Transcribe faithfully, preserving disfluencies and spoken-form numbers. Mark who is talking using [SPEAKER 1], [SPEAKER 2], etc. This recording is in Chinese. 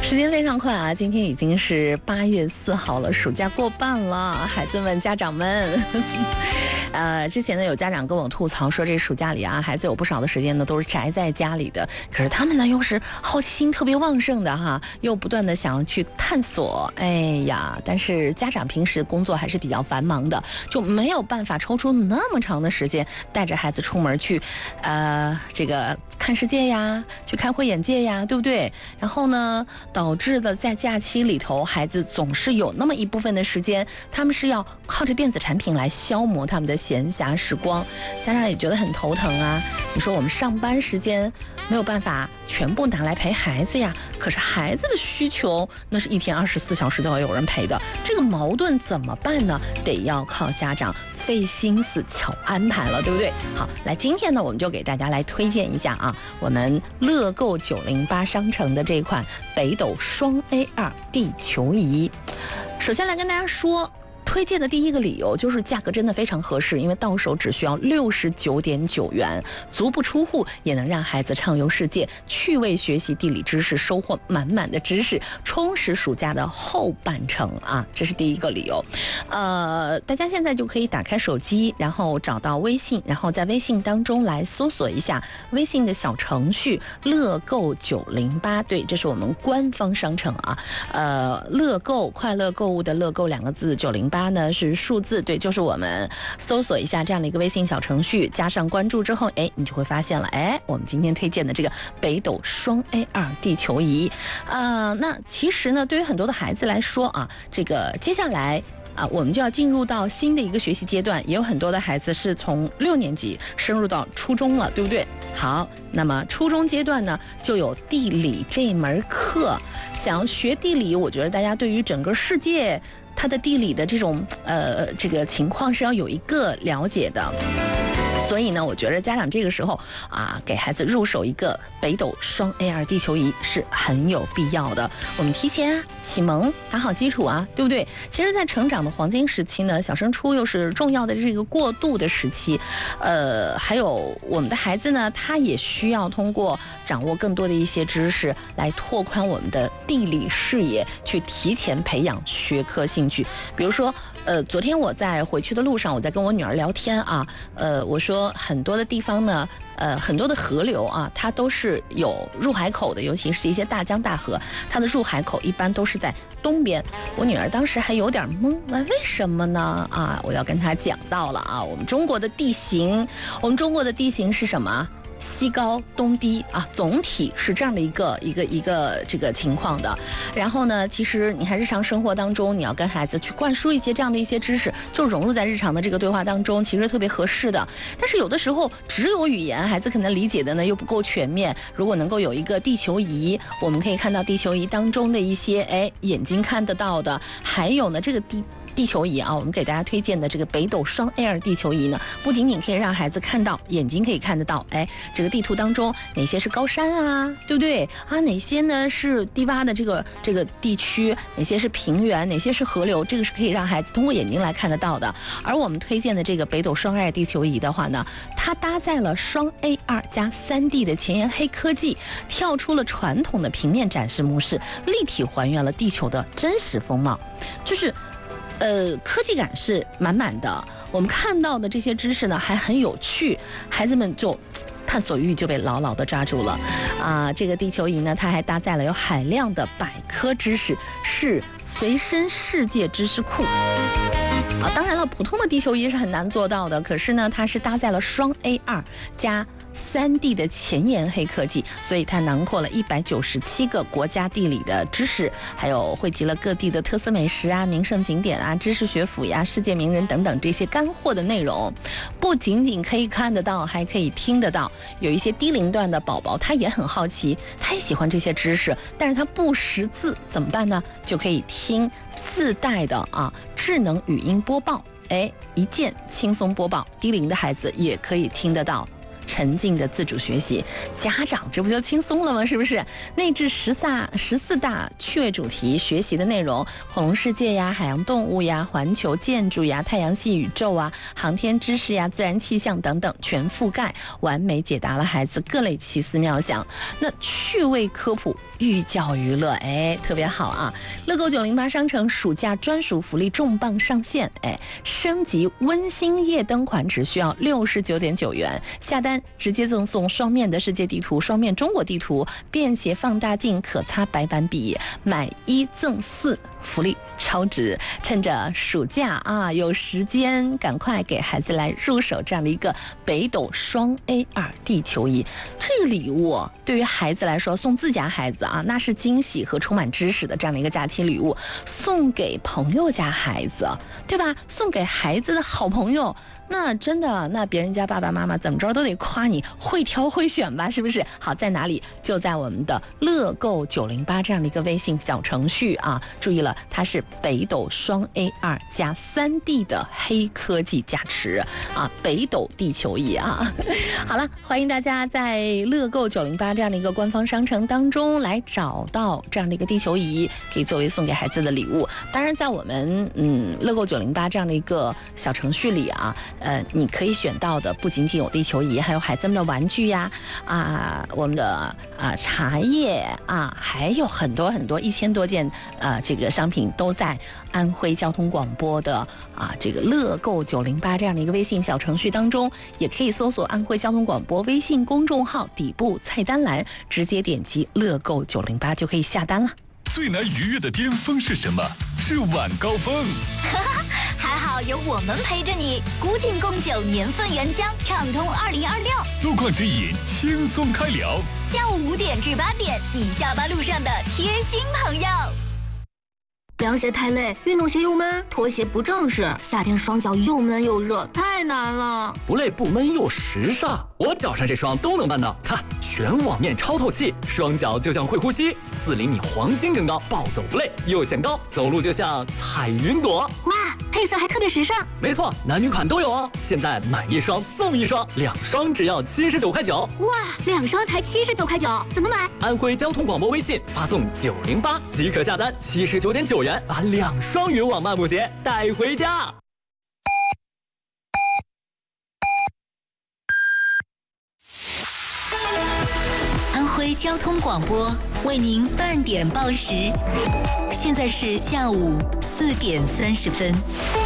[SPEAKER 1] 时间非常快啊，今天已经是八月四号了，暑假过半了，孩子们、家长们。呃，之前呢有家长跟我吐槽说，这暑假里啊，孩子有不少的时间呢都是宅在家里的，可是他们呢又是好奇心特别旺盛的哈，又不断的想要去探索。哎呀，但是家长平时工作还是比较繁忙的，就没有办法抽出那么长的时间带着孩子出门去，呃，这个看世界呀，去开阔眼界呀，对不对？然后呢，导致的在假期里头，孩子总是有那么一部分的时间，他们是要靠着电子产品来消磨他们的闲暇时光，家长也觉得很头疼啊。你说我们上班时间没有办法全部拿来陪孩子呀，可是孩子的需求那是一天二十四小时都要有人陪的，这个矛盾怎么办呢？得要靠家长费心思巧安排了，对不对？好，来，今天呢，我们就给大家来推荐一下啊，我们乐购九零八商城的这款北斗双 A 二 地球仪。首先来跟大家说，推荐的第一个理由就是价格真的非常合适，因为到手只需要六十九点九元，足不出户也能让孩子畅游世界，趣味学习地理知识，收获满满的知识，充实暑假的后半程啊，这是第一个理由。呃，大家现在就可以打开手机，然后找到微信，然后在微信当中来搜索一下微信的小程序乐购九零八，对，这是我们官方商城啊。呃，乐购快乐购物的乐购两个字，九零八呢是数字，对，就是我们搜索一下这样的一个微信小程序，加上关注之后，哎，你就会发现了，哎，我们今天推荐的这个北斗双 A 二 地球仪，呃，那其实呢，对于很多的孩子来说啊，这个接下来啊，我们就要进入到新的一个学习阶段，也有很多的孩子是从六年级升入到初中了，对不对？好，那么初中阶段呢，就有地理这门课。想要学地理，我觉得大家对于整个世界它的地理的这种呃这个情况是要有一个了解的。所以呢，我觉得家长这个时候啊，给孩子入手一个北斗双 A 二 地球仪是很有必要的。我们提前啊启蒙，打好基础啊，对不对？其实，在成长的黄金时期呢，小升初又是重要的这个过渡的时期。呃，还有我们的孩子呢，他也需要通过掌握更多的一些知识，来拓宽我们的地理视野，去提前培养学科兴趣。比如说，呃，昨天我在回去的路上，我在跟我女儿聊天啊，呃，我说。很多的地方呢，呃，很多的河流啊，它都是有入海口的，尤其是一些大江大河，它的入海口一般都是在东边。我女儿当时还有点懵，那为什么呢？啊，我要跟她讲到了啊，我们中国的地形，我们中国的地形是什么？西高东低啊，总体是这样的一个一个一个这个情况的。然后呢，其实你看日常生活当中，你要跟孩子去灌输一些这样的一些知识，就融入在日常的这个对话当中，其实特别合适的。但是有的时候只有语言，孩子可能理解的呢又不够全面。如果能够有一个地球仪，我们可以看到地球仪当中的一些哎眼睛看得到的，还有呢这个地。地球仪啊，我们给大家推荐的这个北斗双 A 二 地球仪呢，不仅仅可以让孩子看到，眼睛可以看得到，哎，这个地图当中哪些是高山啊，对不对啊？哪些呢是低洼的这个这个地区，哪些是平原，哪些是河流，这个是可以让孩子通过眼睛来看得到的。而我们推荐的这个北斗双 A 二 地球仪的话呢，它搭载了双 A 二 加 三 D 的前沿黑科技，跳出了传统的平面展示模式，立体还原了地球的真实风貌，就是。呃，科技感是满满的，我们看到的这些知识呢还很有趣，孩子们就探索欲就被牢牢的抓住了啊！这个地球仪呢，它还搭载了有海量的百科知识，是随身世界知识库。啊，当然了，普通的地球仪是很难做到的，可是呢，它是搭载了双 A 二 加三 D 的前沿黑科技，所以它囊括了一百九十七个国家地理的知识，还有汇集了各地的特色美食啊、名胜景点啊、知识学府呀、世界名人等等这些干货的内容，不仅仅可以看得到，还可以听得到。有一些低龄段的宝宝，他也很好奇，他也喜欢这些知识，但是他不识字，怎么办呢？就可以听自带的啊智能语音播报，哎，一键轻松播报，低龄的孩子也可以听得到。 沉浸的自主学习。家长这不就轻松了吗？是不是？内置十大十四大趣味主题学习的内容，恐龙世界呀、海洋动物呀、环球建筑呀、太阳系宇宙啊、航天知识呀、自然气象等等，全覆盖，完美解答了孩子各类奇思妙想。那趣味科普，寓教于乐，哎，特别好啊！乐购九零八商城暑假专属福利重磅上线，哎，升级温馨夜灯款只需要六十九点九元，下单直接赠送双面的世界地图、双面中国地图、便携放大镜、可擦白板笔，买一赠四。福利超值，趁着暑假啊有时间，赶快给孩子来入手这样的一个北斗双 A R 地球仪。这个礼物对于孩子来说，送自家孩子啊，那是惊喜和充满知识的这样的一个假期礼物；送给朋友家孩子，对吧？送给孩子的好朋友，那真的，那别人家爸爸妈妈怎么着都得夸你会挑会选吧，是不是？好，在哪里？就在我们的乐购九零八这样的一个微信小程序啊！注意了。它是北斗双 A R 加 三 D 的黑科技加持啊，北斗地球仪啊！好了，欢迎大家在乐购九零八这样的一个官方商城当中来找到这样的一个地球仪，可以作为送给孩子的礼物。当然，在我们嗯乐购九零八这样的一个小程序里啊，呃，你可以选到的不仅仅有地球仪，还有孩子们的玩具呀，啊，我们的啊茶叶啊，还有很多很多一千多件啊这个商品都在安徽交通广播的啊这个乐购九零八这样的一个微信小程序当中，也可以搜索安徽交通广播微信公众号底部菜单栏，直接点击乐购九零八就可以下单了。
[SPEAKER 2] 最难逾越的巅峰是什么？是晚高峰。
[SPEAKER 3] 还好有我们陪着你，古井贡酒年份原浆，畅通二零二六。
[SPEAKER 2] 路况指引，轻松开聊。
[SPEAKER 3] 下午五点至八点，你下班路上的贴心朋友。凉鞋太累，运动鞋又闷，拖鞋不正式，夏天双脚又闷又热，太难了。
[SPEAKER 4] 不累不闷又时尚，我脚上这双都能办到。看，全网面超透气，双脚就像会呼吸，四厘米黄金更高，暴走不累，又显高，走路就像彩云朵。
[SPEAKER 3] 哇，配色还特别时尚。
[SPEAKER 4] 没错，男女款都有哦。现在买一双送一双，两双只要七十九块九。
[SPEAKER 3] 哇，两双才七十九块九，怎么买？
[SPEAKER 4] 安徽交通广播微信发送九零八即可下单，七十九点九元。把两双云网漫步鞋带回家。
[SPEAKER 5] 安徽交通广播为您半点报时，现在是下午四点三十分。